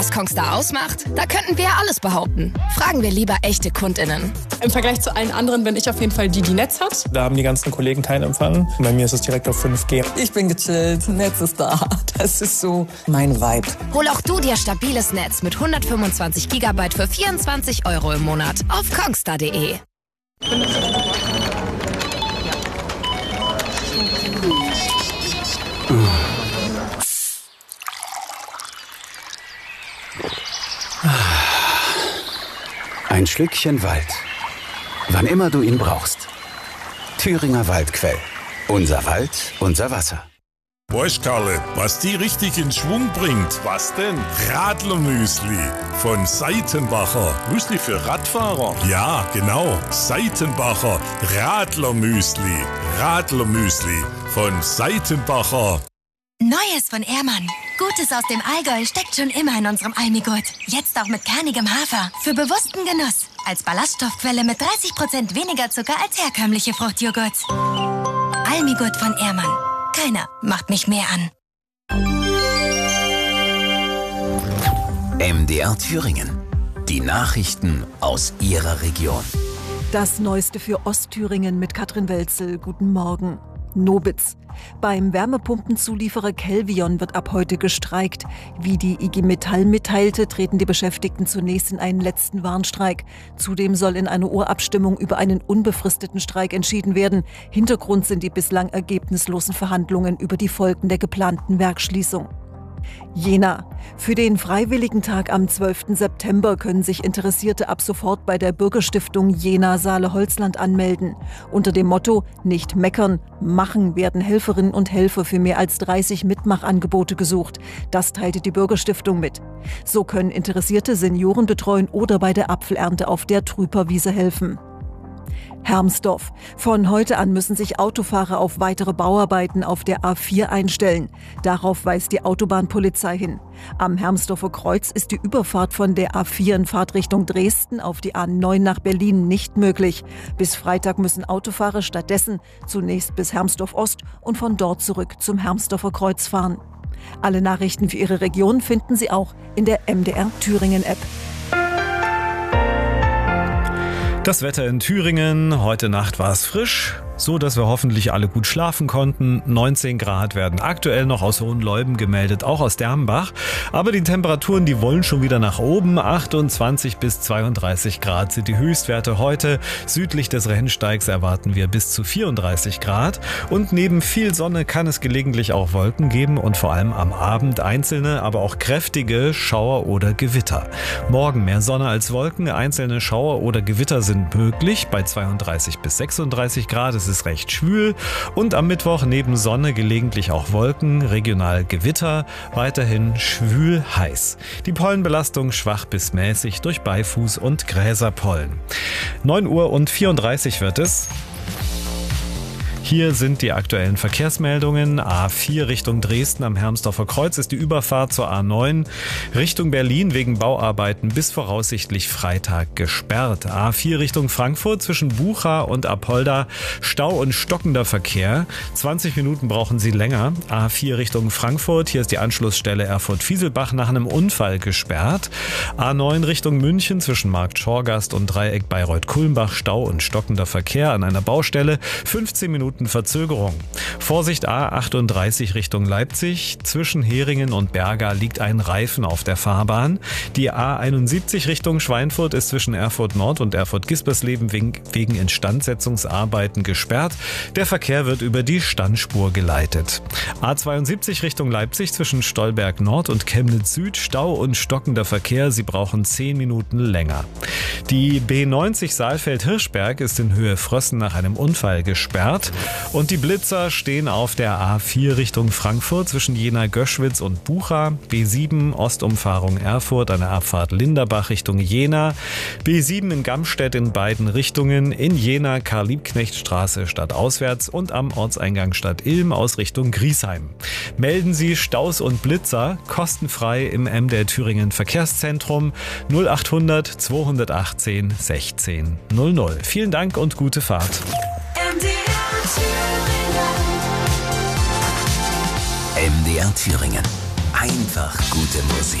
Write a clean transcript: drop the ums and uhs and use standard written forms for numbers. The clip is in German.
Was Kongstar ausmacht? Da könnten wir ja alles behaupten. Fragen wir lieber echte KundInnen. Im Vergleich zu allen anderen bin ich auf jeden Fall die Netz hat. Da haben die ganzen Kollegen keinen Empfang. Bei mir ist es direkt auf 5G. Ich bin gechillt, Netz ist da. Das ist so mein Vibe. Hol auch du dir stabiles Netz mit 125 GB für 24 € im Monat auf kongstar.de. Ein Schlückchen Wald. Wann immer du ihn brauchst. Thüringer Waldquell. Unser Wald, unser Wasser. Weißt, Karle, was die richtig in Schwung bringt? Was denn? Radlermüsli von Seitenbacher. Müsli für Radfahrer? Ja, genau. Seitenbacher Radlermüsli. Radlermüsli von Seitenbacher. Neues von Ehrmann. Gutes aus dem Allgäu steckt schon immer in unserem Almigurt. Jetzt auch mit kernigem Hafer. Für bewussten Genuss. Als Ballaststoffquelle mit 30% weniger Zucker als herkömmliche Fruchtjoghurt. Almigurt von Ehrmann. Keiner macht mich mehr an. MDR Thüringen. Die Nachrichten aus Ihrer Region. Das Neueste für Ostthüringen mit Katrin Welzel. Guten Morgen. Nobitz. Beim Wärmepumpenzulieferer Kelvion wird ab heute gestreikt. Wie die IG Metall mitteilte, treten die Beschäftigten zunächst in einen letzten Warnstreik. Zudem soll in einer Urabstimmung über einen unbefristeten Streik entschieden werden. Hintergrund sind die bislang ergebnislosen Verhandlungen über die Folgen der geplanten Werksschließung. Jena. Für den Freiwilligentag am 12. September können sich Interessierte ab sofort bei der Bürgerstiftung Jena-Saale-Holzland anmelden. Unter dem Motto "Nicht meckern, machen" werden Helferinnen und Helfer für mehr als 30 Mitmachangebote gesucht. Das teilte die Bürgerstiftung mit. So können Interessierte Senioren betreuen oder bei der Apfelernte auf der Trüperwiese helfen. Hermsdorf. Von heute an müssen sich Autofahrer auf weitere Bauarbeiten auf der A4 einstellen. Darauf weist die Autobahnpolizei hin. Am Hermsdorfer Kreuz ist die Überfahrt von der A4 in Fahrtrichtung Dresden auf die A9 nach Berlin nicht möglich. Bis Freitag müssen Autofahrer stattdessen zunächst bis Hermsdorf Ost und von dort zurück zum Hermsdorfer Kreuz fahren. Alle Nachrichten für Ihre Region finden Sie auch in der MDR Thüringen App. Das Wetter in Thüringen. Heute Nacht war es frisch, so dass wir hoffentlich alle gut schlafen konnten. 19 Grad werden aktuell noch aus Hohenleuben gemeldet, auch aus Dermbach. Aber die Temperaturen, die wollen schon wieder nach oben. 28 bis 32 Grad sind die Höchstwerte heute. Südlich des Rennsteigs erwarten wir bis zu 34 Grad. Und neben viel Sonne kann es gelegentlich auch Wolken geben und vor allem am Abend einzelne, aber auch kräftige Schauer oder Gewitter. Morgen mehr Sonne als Wolken. Einzelne Schauer oder Gewitter sind möglich bei 32 bis 36 Grad. Es ist recht schwül und am Mittwoch neben Sonne gelegentlich auch Wolken, regional Gewitter, weiterhin schwül heiß. Die Pollenbelastung schwach bis mäßig durch Beifuß- und Gräserpollen. 9:34 Uhr wird es. Hier sind die aktuellen Verkehrsmeldungen. A4 Richtung Dresden am Hermsdorfer Kreuz ist die Überfahrt zur A9 Richtung Berlin wegen Bauarbeiten bis voraussichtlich Freitag gesperrt. A4 Richtung Frankfurt zwischen Bucha und Apolda Stau und stockender Verkehr. 20 Minuten brauchen Sie länger. A4 Richtung Frankfurt, hier ist die Anschlussstelle Erfurt-Fieselbach nach einem Unfall gesperrt. A9 Richtung München zwischen Markt Schorgast und Dreieck Bayreuth-Kulmbach Stau und stockender Verkehr an einer Baustelle. 15 Minuten Verzögerung. Vorsicht A38 Richtung Leipzig. Zwischen Heringen und Berga liegt ein Reifen auf der Fahrbahn. Die A71 Richtung Schweinfurt ist zwischen Erfurt Nord und Erfurt Gispersleben wegen Instandsetzungsarbeiten gesperrt. Der Verkehr wird über die Standspur geleitet. A72 Richtung Leipzig zwischen Stolberg Nord und Chemnitz Süd. Stau und stockender Verkehr. Sie brauchen 10 Minuten länger. Die B90 Saalfeld-Hirschberg ist in Höhe Frössen nach einem Unfall gesperrt. Und die Blitzer stehen auf der A4 Richtung Frankfurt zwischen Jena-Göschwitz und Bucha, B7 Ostumfahrung Erfurt an der Abfahrt Linderbach Richtung Jena, B7 in Gamstedt in beiden Richtungen, in Jena Karl-Liebknecht-Straße stadtauswärts und am Ortseingang Stadt Ilm aus Richtung Griesheim. Melden Sie Staus und Blitzer kostenfrei im MDR Thüringen Verkehrszentrum 0800 218 16 00. Vielen Dank und gute Fahrt. MDR Thüringen. Einfach gute Musik.